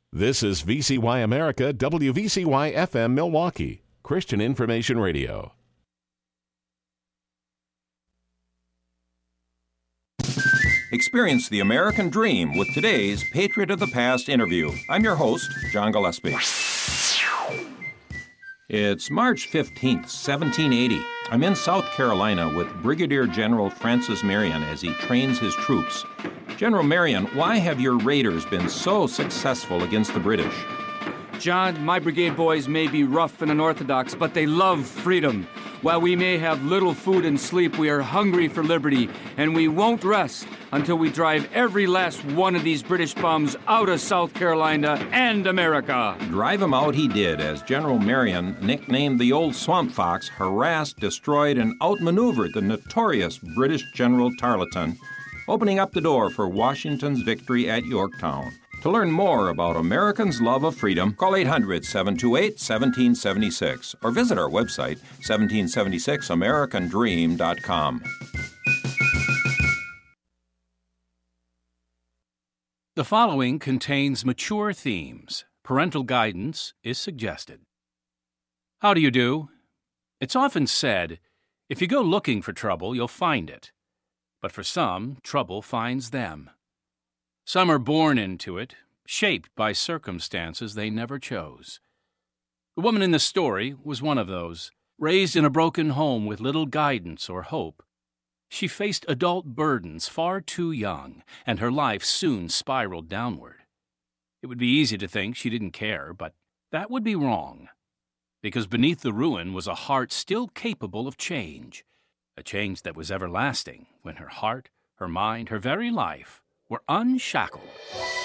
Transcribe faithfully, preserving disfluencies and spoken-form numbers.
This is V C Y America, W V C Y F M Milwaukee, Christian Information Radio. Experience the American dream with today's Patriot of the Past interview. I'm your host, John Gillespie. It's March fifteenth, seventeen eighty. I'm in South Carolina with Brigadier General Francis Marion as he trains his troops. General Marion, why have your raiders been so successful against the British? John, my brigade boys may be rough and unorthodox, but they love freedom. While we may have little food and sleep, we are hungry for liberty, and we won't rest until we drive every last one of these British bums out of South Carolina and America. Drive him out he did, as General Marion, nicknamed the Old Swamp Fox, harassed, destroyed, and outmaneuvered the notorious British General Tarleton, opening up the door for Washington's victory at Yorktown. To learn more about Americans' love of freedom, call eight hundred, seven two eight, one seven seven six or visit our website, seventeen seventy-six american dream dot com. The following contains mature themes. Parental guidance is suggested. How do you do? It's often said, if you go looking for trouble, you'll find it. But for some, trouble finds them. Some are born into it, shaped by circumstances they never chose. The woman in the story was one of those. Raised in a broken home with little guidance or hope, she faced adult burdens far too young, and her life soon spiraled downward. It would be easy to think she didn't care, but that would be wrong. Because beneath the ruin was a heart still capable of change, a change that was everlasting when her heart, her mind, her very life were unshackled.